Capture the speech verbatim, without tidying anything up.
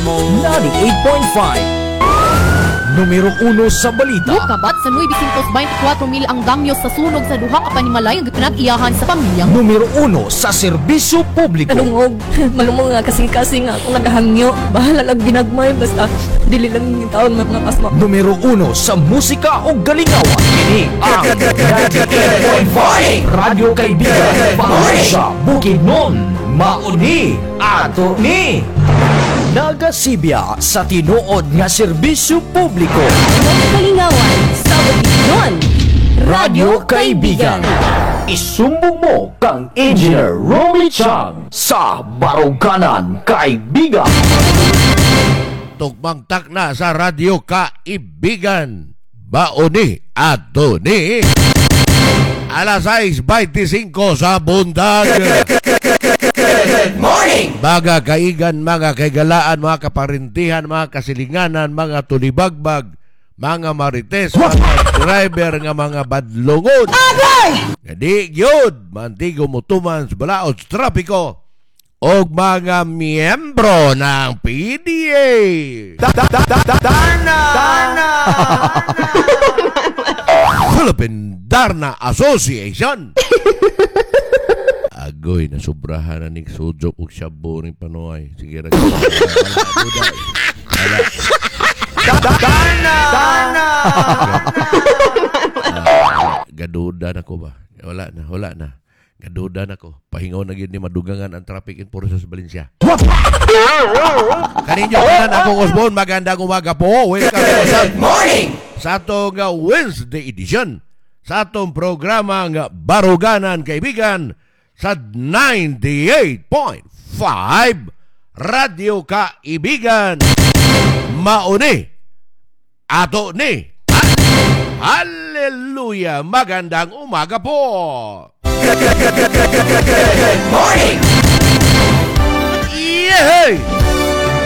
ninety-eight point five. Numero uno sa balita. Kabat sa nueve twenty-four mil ang damyo sa sunog sa duha ka panimalay ang pinag-iyahan sa pamilya. Numero uno sa serbisyo publiko. Kalungog, malumong nga kasing-kasing nga akong nagahangyo. Bahala lang ginagmay, basta dili lang yung taon mga pasma. Numero uno sa musika o galingawan. Ini ang ninety-eight point five Radio Kaibigan. Pansya, Bukidnon, Mauni, ato ni Nagasibya sa tinuod nga serbisyo publiko. Kalingawan, sa Bukidnon, Radio Kaibigan. Isumbong mo kang Engineer Romy Chang sa Baruganan, Kaibigan. Tugmang takna sa Radio Kaibigan. Baoni ato ni alas sais twenty-five sa bundag. Good morning! Mga kaigan, mga kaigalaan, mga kaparintihan, mga kasilinganan, mga tulibagbag, mga marites, mga driver nga mga badlungon. Di gyud mantigo mutuman sa balaod sa trapiko og mga miyembro ng P D A. Darna! Darna! Philippine Darna Association. Agoy, nasubrahan na ning sudok og shabu ning Panoy. Sige ra. Darna! Darna! Gaduda na ko ba? Wala na, wala na. Gaduda na ko. Pahingaw na gid ni madugangan ang traffic enforcement sa Valencia. Kaninyo kanan akong Osbon, magandang umaga po. Welcome sa Good morning! sa atong uh, Wednesday edition sa atong programa nga Baruganan Kaibigan sa ninety-eight point five Radio Kaibigan. Mauni ato ni Hallelujah! Magandang umaga po! Good morning!